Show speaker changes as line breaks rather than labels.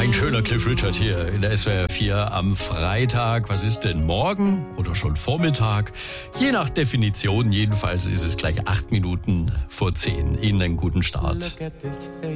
Ein schöner Cliff Richard hier in der SWR 4 am Freitag. Was ist denn morgen oder schon Vormittag? Je nach Definition, jedenfalls ist es gleich 8 Minuten vor 10. Ihnen einen guten Start.